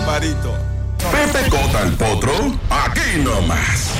Barbarito. Pepe Cota el Potro, aquí nomás.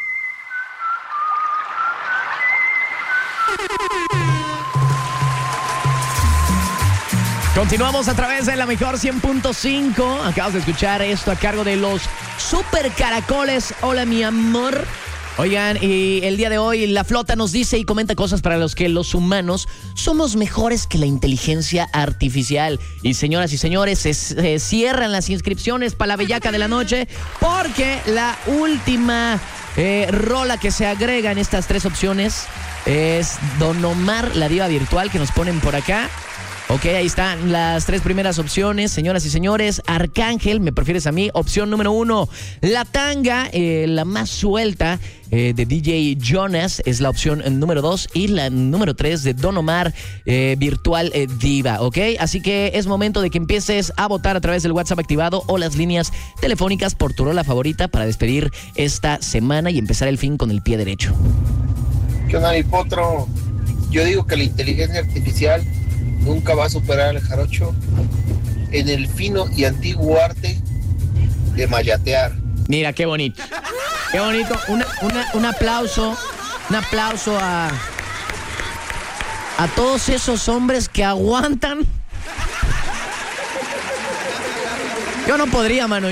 Continuamos a través de la mejor 100.5. Acabas de escuchar esto a cargo de los Super Caracoles. Hola, mi amor. Oigan, y el día de hoy la flota nos dice y comenta cosas para los que los humanos somos mejores que la inteligencia artificial. Y señoras y señores, se cierran las inscripciones para la bellaca de la noche porque la última rola que se agrega en estas tres opciones es Don Omar, la diva virtual, que nos ponen por acá. Ok, ahí están las tres primeras opciones, señoras y señores. Arcángel, me prefieres a mí. Opción número 1, La Tanga, la más suelta, de DJ Jonas, es la opción número 2. Y la número 3 de Don Omar, Virtual Diva, ok. Así que es momento de que empieces a votar a través del WhatsApp activado o las líneas telefónicas por tu rola favorita para despedir esta semana y empezar el fin con el pie derecho. ¿Qué onda, mi potro? Yo digo que la inteligencia artificial nunca va a superar al jarocho en el fino y antiguo arte de mayatear. Mira, qué bonito. Qué bonito. Un aplauso. Un aplauso a todos esos hombres que aguantan. Yo no podría, mano.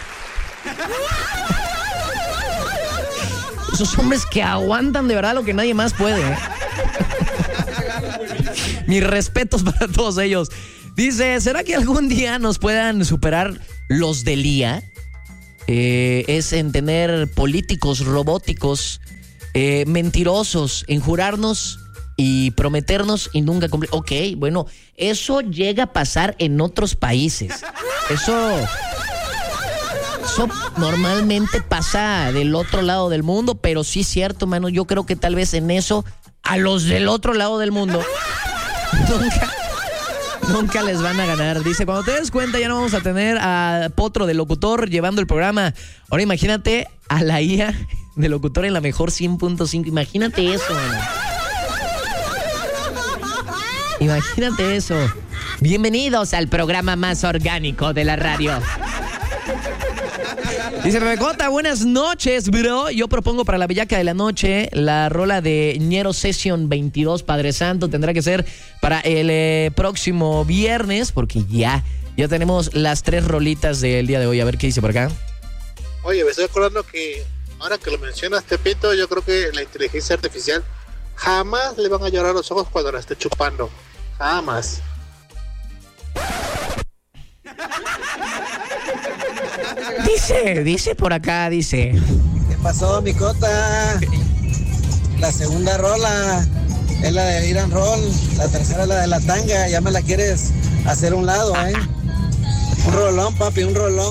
Esos hombres que aguantan de verdad lo que nadie más puede, ¿eh? Mis respetos para todos ellos. Dice, ¿será que algún día nos puedan superar los del IA? Es en tener políticos robóticos, mentirosos, en jurarnos y prometernos y nunca cumplir. Ok, bueno, eso llega a pasar en otros países. Eso normalmente pasa del otro lado del mundo, pero sí es cierto, mano. Yo creo que tal vez en eso, a los del otro lado del mundo nunca les van a ganar. Dice, cuando te des cuenta ya no vamos a tener a Potro de locutor llevando el programa. Ahora imagínate a la IA de locutor en la mejor 100.5. Imagínate eso, man. Imagínate eso. Bienvenidos al programa más orgánico de la radio. Dice Pepe Cota, buenas noches, bro. Yo propongo para la bellaca de la noche la rola de Ñero Session 22, Padre Santo. Tendrá que ser para el próximo viernes, porque ya tenemos las tres rolitas del día de hoy. A ver qué dice por acá. Oye, me estoy acordando que ahora que lo mencionas, Tepito, yo creo que la inteligencia artificial jamás le van a llorar los ojos cuando la esté chupando. Jamás. Dice por acá, dice. ¿Qué pasó, mi Cota? La segunda rola es la de Irán Roll, la tercera es la de La Tanga. Ya me la quieres hacer a un lado, ¿eh? Un rolón, papi, un rolón.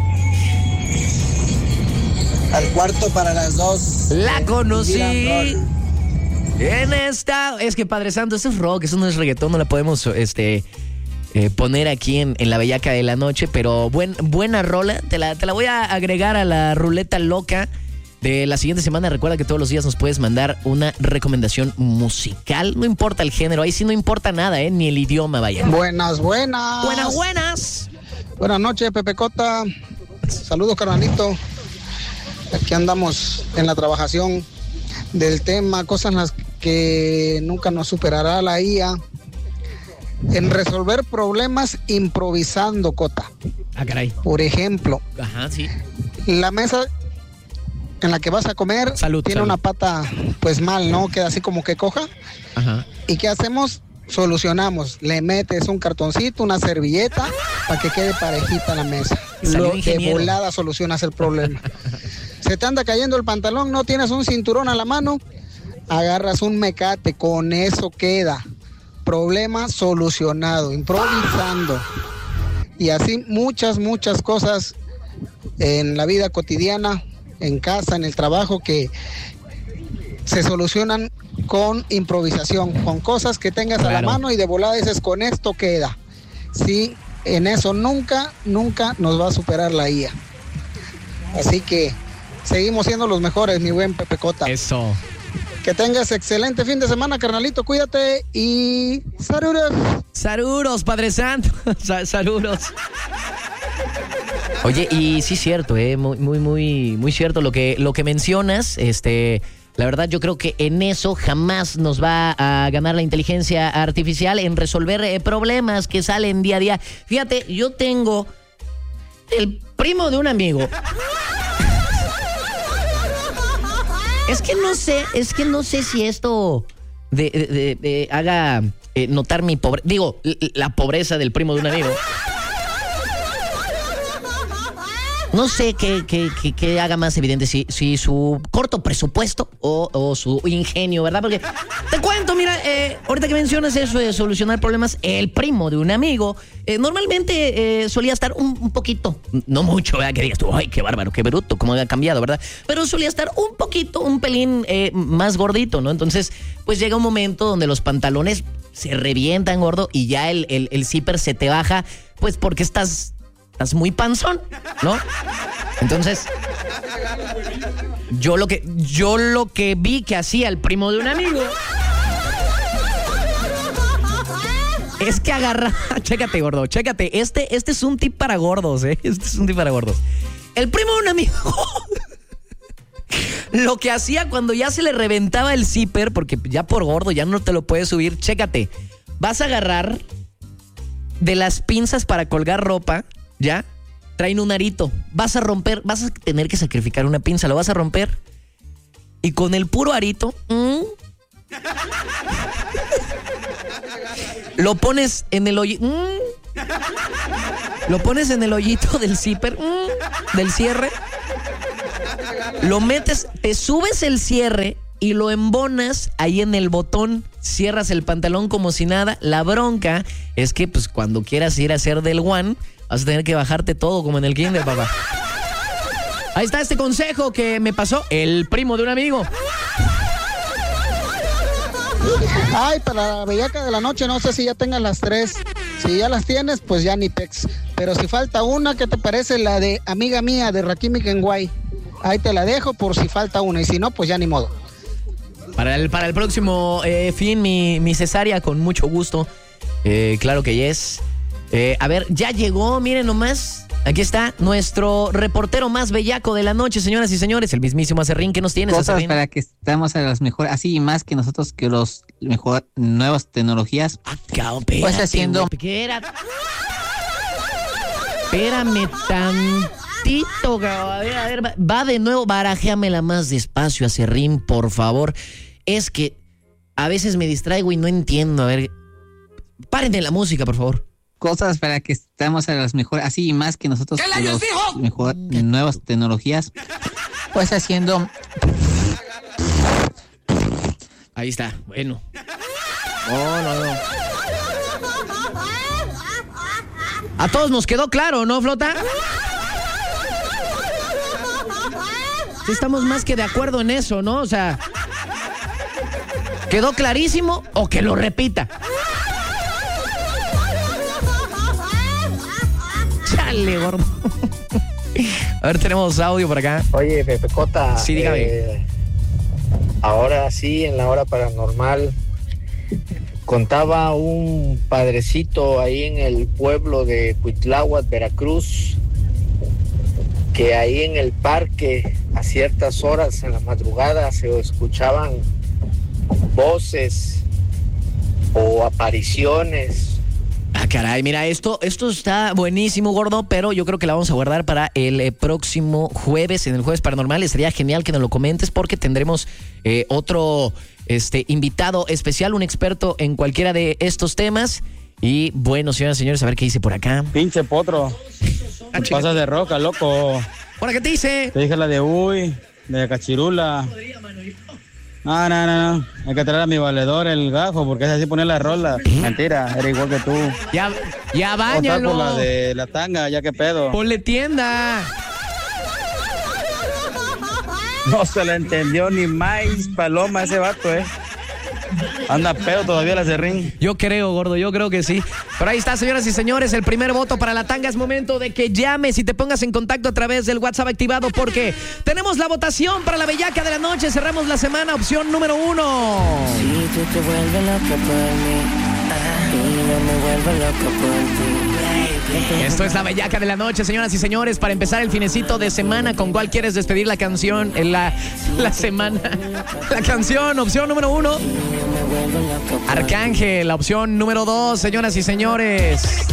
Al cuarto para las 2. La conocí en esta... Es que, Padre Santo, eso es rock, eso no es reggaetón, no la podemos poner aquí en la bellaca de la noche, pero buena rola. Te la voy a agregar a la ruleta loca de la siguiente semana. Recuerda que todos los días nos puedes mandar una recomendación musical, no importa el género, ahí sí no importa nada, ni el idioma, vaya. Buenas. Buenas. Buenas noches, Pepe Cota. Saludos, carnalito. Aquí andamos en la trabajación del tema, cosas en las que nunca nos superará la IA. En resolver problemas improvisando, Cota. Ah, caray. Por ejemplo, ajá, sí. La mesa en la que vas a comer tiene una pata pues mal, ¿no? Queda así como que coja. Ajá. ¿Y qué hacemos? Solucionamos. Le metes un cartoncito, una servilleta para que quede parejita la mesa. De volada solucionas el problema. Se te anda cayendo el pantalón, no tienes un cinturón a la mano, agarras un mecate, con eso queda. Problema solucionado, improvisando. Y así muchas cosas en la vida cotidiana, en casa, en el trabajo, que se solucionan con improvisación, con cosas que tengas a la mano y de volada dices, con esto queda. Sí, en eso nunca nos va a superar la IA. Así que seguimos siendo los mejores, mi buen Pepe Cota. Eso. Que tengas excelente fin de semana, carnalito, cuídate y saludos. Saludos, Padre Santo. Saludos. Oye, y sí es cierto, muy cierto lo que mencionas. La verdad, yo creo que en eso jamás nos va a ganar la inteligencia artificial en resolver problemas que salen día a día. Fíjate, yo tengo el primo de un amigo. Es que no sé si esto haga notar mi pobreza. Digo, la pobreza del primo de un amigo. No sé qué haga más evidente, si su corto presupuesto o su ingenio, ¿verdad? Porque te cuento, mira, ahorita que mencionas eso de solucionar problemas, el primo de un amigo normalmente solía estar un poquito, no mucho, ¿verdad? Que digas tú, ay, qué bárbaro, qué bruto, cómo había cambiado, ¿verdad? Pero solía estar un pelín más gordito, ¿no? Entonces, pues llega un momento donde los pantalones se revientan, gordo, y ya el zipper se te baja, pues porque estás muy panzón, ¿no? Entonces, yo lo que vi que hacía el primo de un amigo es que agarra, chécate, gordo, chécate, este es un tip para gordos, este es un tip para gordos. El primo de un amigo lo que hacía cuando ya se le reventaba el zipper, porque ya por gordo ya no te lo puedes subir, chécate, vas a agarrar de las pinzas para colgar ropa. ¿Ya? Traen un arito. Vas a tener que sacrificar una pinza, lo vas a romper. Y con el puro arito, lo pones en el hoyito. Lo pones en el hoyito del zipper, del cierre. Lo metes, te subes el cierre y lo embonas ahí en el botón. Cierras el pantalón como si nada. La bronca es que, pues, cuando quieras ir a hacer del one, vas a tener que bajarte todo como en el kinder, papá. Ahí está este consejo que me pasó el primo de un amigo. Ay, para la bellaca de la noche, no sé si ya tengas las 3. Si ya las tienes, pues ya ni pex. Pero si falta una, ¿qué te parece la de amiga mía de Rakim y Kenway? Ahí te la dejo por si falta una. Y si no, pues ya ni modo. Para el próximo fin, mi cesárea, con mucho gusto. Claro que yes. A ver, ya llegó, miren nomás. Aquí está nuestro reportero más bellaco de la noche, señoras y señores, el mismísimo Acerrín. ¿Qué nos tienes, Cosas Acerrín? para que estemos a las mejores, así y más que nosotros, que los mejor nuevas tecnologías. Pues haciendo. Espérame tantito, a ver, va de nuevo, barajéamela más despacio, Acerrín, por favor. Es que a veces me distraigo y no entiendo. A ver, párenme la música, por favor. Cosas para que estemos a las mejores, así y más que nosotros, que los mejor nuevas tecnologías. Pues haciendo. Ahí está, bueno. No. A todos nos quedó claro, ¿no, Flota? Sí, estamos más que de acuerdo en eso, ¿no? O sea, ¿quedó clarísimo o que lo repita? Chale, gordo. A ver, tenemos audio por acá. Oye, Pepe Cota. Sí, dígame. Ahora sí, en la hora paranormal, contaba un padrecito ahí en el pueblo de Cuitláhuac, Veracruz, que ahí en el parque, a ciertas horas en la madrugada, se escuchaban voces o apariciones. Ah, caray, mira, esto está buenísimo, gordo, pero yo creo que la vamos a guardar para el próximo jueves, en el Jueves Paranormal. Estaría genial que nos lo comentes porque tendremos otro invitado especial, un experto en cualquiera de estos temas. Y bueno, señoras y señores, a ver qué dice por acá. Pinche potro. Pasas de roca, loco. ¿Ahora qué te dice? Te dije la de Uy, de Cachirula. No. Hay que traer a mi valedor el gajo, porque es así poner la rola. Mentira, era igual que tú. Ya báñalo. Por la de la tanga, ya que pedo. Ponle tienda. No se le entendió ni maíz paloma ese vato, Anda pedo todavía la Cerrín. Yo creo, gordo, yo creo que sí. Pero ahí está, señoras y señores, el primer voto para la tanga. Es momento de que llames y te pongas en contacto a través del WhatsApp activado, porque tenemos la votación para la bellaca de la noche. Cerramos la semana, opción número 1. Si tú te vuelves loca por mí, y no me vuelvo loco por ti, baby. Esto es la bellaca de la noche, señoras y señores. Para empezar el finecito de semana, ¿con cuál quieres despedir la canción? La semana. La canción, opción número 1. Arcángel, la opción número 2, señoras y señores.